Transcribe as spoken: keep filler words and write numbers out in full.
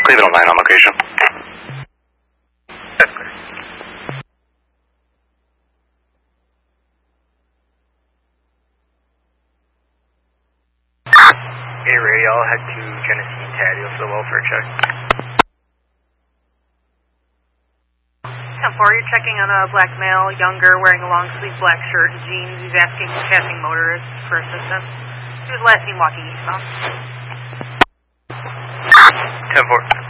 Cleveland nine on location. Hey, radio, I'll head to Genesee Tadio for the welfare check. ten four, you're checking on a black male, younger, wearing a long sleeve black shirt and jeans. He's asking passing motorists for assistance. He was last seen walking eastbound. ten four.